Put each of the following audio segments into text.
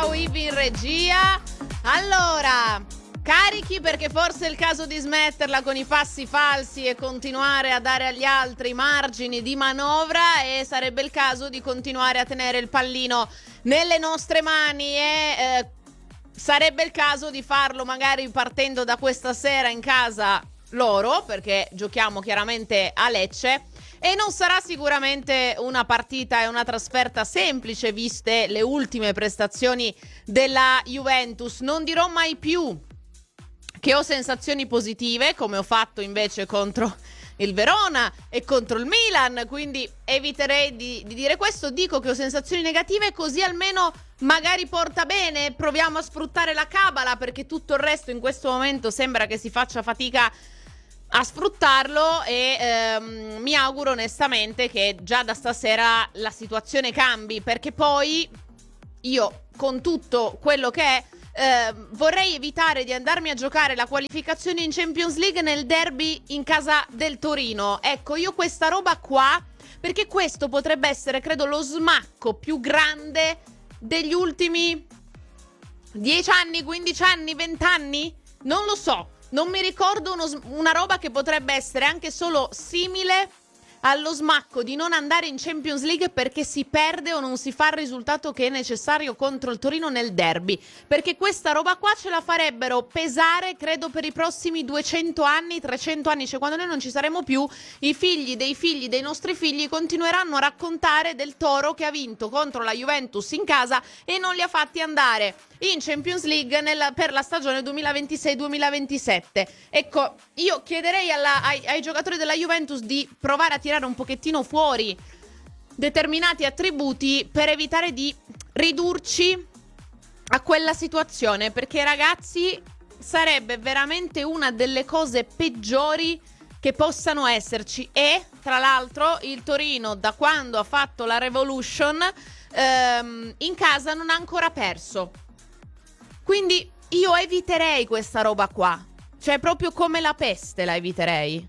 ciao Ivi in regia. Allora, carichi perché forse è il caso di smetterla con i passi falsi e continuare a dare agli altri margini di manovra, e sarebbe il caso di continuare a tenere il pallino nelle nostre mani e sarebbe il caso di farlo magari partendo da questa sera in casa loro, perché giochiamo chiaramente a Lecce. E non sarà sicuramente una partita e una trasferta semplice, viste le ultime prestazioni della Juventus. Non dirò mai più che ho sensazioni positive, come ho fatto invece contro il Verona e contro il Milan, quindi eviterei di dire questo. Dico che ho sensazioni negative, così almeno magari porta bene. Proviamo a sfruttare la cabala, perché tutto il resto in questo momento sembra che si faccia fatica a sfruttarlo, e mi auguro onestamente che già da stasera la situazione cambi, perché poi io, con tutto quello che è, vorrei evitare di andarmi a giocare la qualificazione in Champions League nel derby in casa del Torino. Ecco, io questa roba qua, perché questo potrebbe essere, credo, lo smacco più grande degli ultimi 10 anni, 15 anni, 20 anni? Non lo so. Non mi ricordo una roba che potrebbe essere anche solo simile allo smacco di non andare in Champions League perché si perde o non si fa il risultato che è necessario contro il Torino nel derby. Perché questa roba qua ce la farebbero pesare, credo, per i prossimi 200 anni, 300 anni. Cioè, quando noi non ci saremo più, i figli dei nostri figli continueranno a raccontare del Toro che ha vinto contro la Juventus in casa e non li ha fatti andare in Champions League per la stagione 2026-2027. Ecco, io chiederei ai giocatori della Juventus di provare a tirare un pochettino fuori determinati attributi per evitare di ridurci a quella situazione, perché ragazzi, sarebbe veramente una delle cose peggiori che possano esserci. E tra l'altro il Torino, da quando ha fatto la Revolution, in casa non ha ancora perso. Quindi io eviterei questa roba qua, cioè proprio come la peste la eviterei.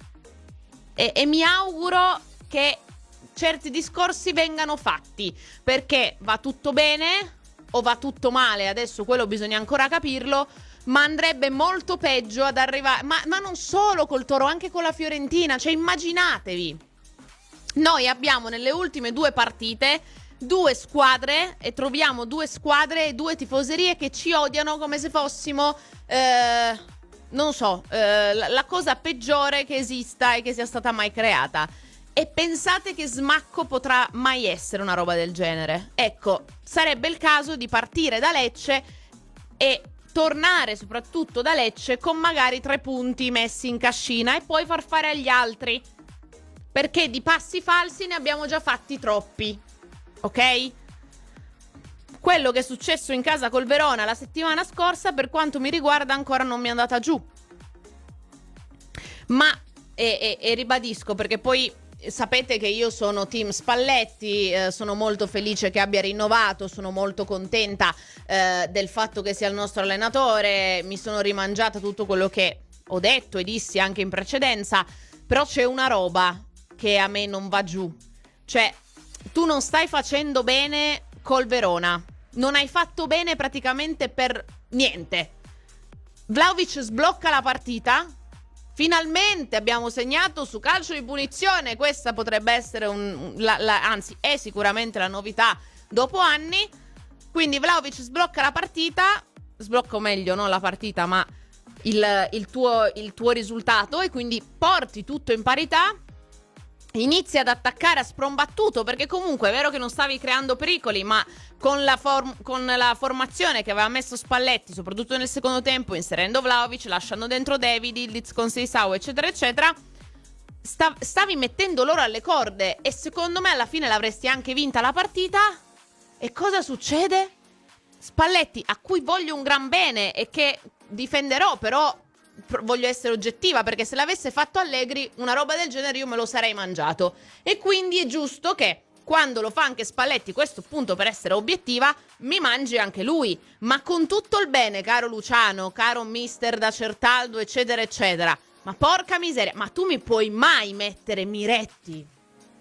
E mi auguro che certi discorsi vengano fatti, perché va tutto bene o va tutto male, adesso quello bisogna ancora capirlo, ma andrebbe molto peggio ad arrivare, ma non solo col Toro, anche con la Fiorentina. Cioè, immaginatevi, noi abbiamo nelle ultime 2 partite 2 squadre, e troviamo 2 squadre e 2 tifoserie che ci odiano come se fossimo non so, la cosa peggiore che esista e che sia stata mai creata. E pensate che smacco potrà mai essere una roba del genere? Ecco, sarebbe il caso di partire da Lecce e tornare soprattutto da Lecce con magari 3 punti messi in cascina e poi far fare agli altri, perché di passi falsi ne abbiamo già fatti troppi. Ok? Quello che è successo in casa col Verona la settimana scorsa, per quanto mi riguarda, ancora non mi è andata giù. Ma e ribadisco, perché poi sapete che io sono team Spalletti, sono molto felice che abbia rinnovato, sono molto contenta del fatto che sia il nostro allenatore, mi sono rimangiata tutto quello che ho detto e dissi anche in precedenza, però c'è una roba che a me non va giù. Cioè, tu non stai facendo bene col Verona, non hai fatto bene praticamente per niente. Vlahovic sblocca la partita, finalmente abbiamo segnato su calcio di punizione. Questa potrebbe essere anzi è sicuramente la novità dopo anni. Quindi Vlahovic sblocca la partita, sblocca, o meglio, non la partita ma il tuo risultato, e quindi porti tutto in parità. Inizi ad attaccare a sprombattuto, perché comunque è vero che non stavi creando pericoli, ma con la formazione che aveva messo Spalletti, soprattutto nel secondo tempo, inserendo Vlahovic, lasciando dentro David, Ildiz con Seisao, eccetera eccetera, stavi mettendo loro alle corde, e secondo me alla fine l'avresti anche vinta la partita. E cosa succede? Spalletti, a cui voglio un gran bene e che difenderò, però voglio essere oggettiva, perché se l'avesse fatto Allegri una roba del genere io me lo sarei mangiato, e quindi è giusto che quando lo fa anche Spalletti, questo punto per essere obiettiva, mi mangi anche lui, ma con tutto il bene, caro Luciano, caro mister da Certaldo, eccetera eccetera. Ma porca miseria, ma tu mi puoi mai mettere Miretti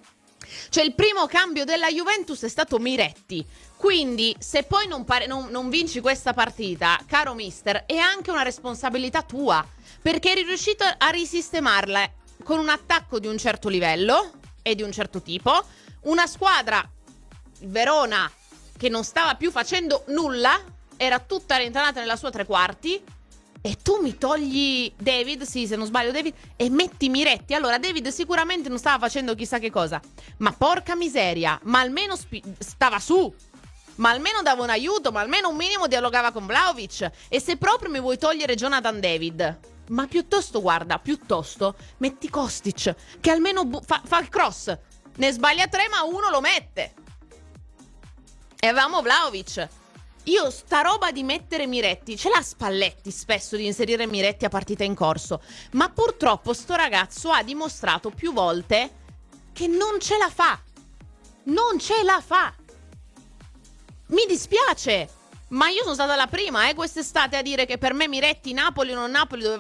Cioè il primo cambio della Juventus è stato Miretti. Quindi se poi non vinci questa partita, caro mister, è anche una responsabilità tua, perché eri riuscito a risistemarla con un attacco di un certo livello e di un certo tipo, una squadra, Verona, che non stava più facendo nulla, era tutta rientrata nella sua tre quarti, e tu mi togli David, sì, se non sbaglio David, e metti Miretti. Allora David sicuramente non stava facendo chissà che cosa, ma porca miseria, ma almeno stava su, ma almeno dava un aiuto, ma almeno un minimo dialogava con Vlahovic. E se proprio mi vuoi togliere Jonathan David, ma piuttosto, guarda, piuttosto metti Kostic, che almeno fa il cross, ne sbaglia 3 ma uno lo mette. E avevamo Vlahovic. Io sta roba di mettere Miretti, ce l'ha Spalletti spesso di inserire Miretti a partita in corso, ma purtroppo sto ragazzo ha dimostrato più volte che non ce la fa. Non ce la fa. Mi dispiace, ma io sono stata la prima quest'estate a dire che per me Miretti, Napoli o non Napoli, doveva